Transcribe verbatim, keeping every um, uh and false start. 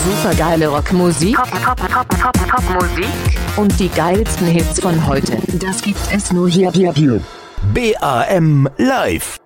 Supergeile Rockmusik, Pop, Pop, Pop, Pop, Popmusik und die geilsten Hits von heute. Das gibt es nur hier, hier, hier. B A M Live.